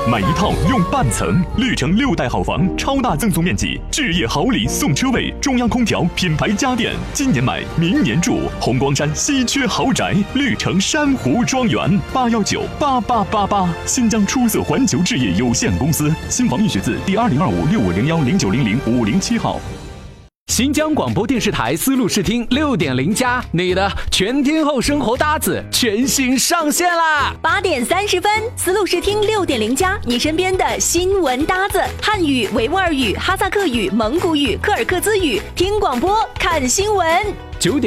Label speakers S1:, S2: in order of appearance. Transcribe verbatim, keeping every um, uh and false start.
S1: 买一套用半层，绿城六代好房，超大赠送面积，置业好礼送车位，中央空调，品牌家电，今年买，明年住，红光山稀缺豪宅，绿城珊瑚庄园，八幺九八八八八，新疆出色环球置业有限公司，新房易学字第二零二五六五零幺零九零零五零七号。
S2: 新疆广播电视台丝路视听六点零加，你的全天候生活搭子全新上线啦！
S3: 八点三十分，丝路视听六点零加，你身边的新闻搭子，汉语、维吾尔语、哈萨克语、蒙古语、柯尔克孜语，听广播看新闻。
S2: 九点。